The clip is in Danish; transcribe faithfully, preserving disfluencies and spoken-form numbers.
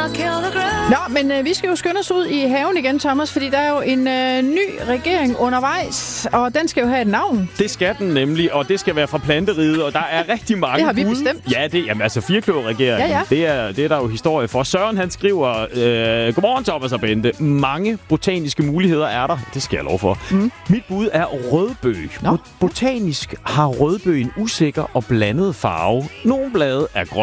Nå, men øh, vi skal jo skynde os ud i haven igen, Thomas, fordi der er jo en øh, ny regering undervejs, og den skal jo have et navn. Det skal den nemlig, og det skal være fra planteriget, og der er rigtig mange Det har vi bud. bestemt. Ja, det jamen, altså firkløver-regeringen. Ja, ja. Det, er, det er der jo historie for. Søren, han skriver, øh, godmorgen, Thomas og Bente. Mange botaniske muligheder er der. Det skal jeg lov for. Mm. Mit bud er rødbøg. Bot- botanisk har rødbøg en usikker og blandet farve. Nogle blade er grønne.